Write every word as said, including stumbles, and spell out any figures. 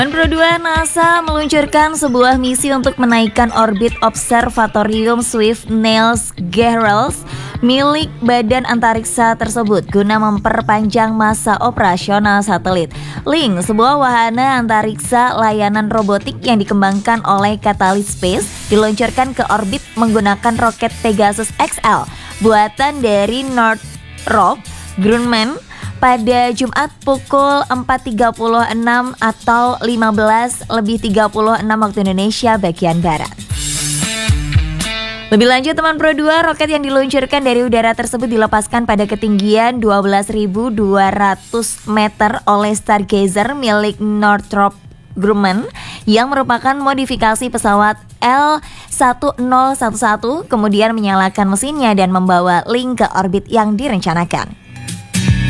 Pro dua NASA meluncurkan sebuah misi untuk menaikkan orbit Observatorium Swift Niels Gehrels milik Badan Antariksa tersebut guna memperpanjang masa operasional satelit. Link, sebuah wahana antariksa layanan robotik yang dikembangkan oleh Catalyst Space, diluncurkan ke orbit menggunakan roket Pegasus X L buatan dari Northrop Grumman pada Jumat pukul empat tiga puluh enam atau lima belas lebih tiga puluh enam waktu Indonesia bagian Barat. Lebih lanjut teman Pro dua, roket yang diluncurkan dari udara tersebut dilepaskan pada ketinggian dua belas ribu dua ratus meter oleh Stargazer milik Northrop Grumman yang merupakan modifikasi pesawat L satu nol satu satu, kemudian menyalakan mesinnya dan membawa Link ke orbit yang direncanakan.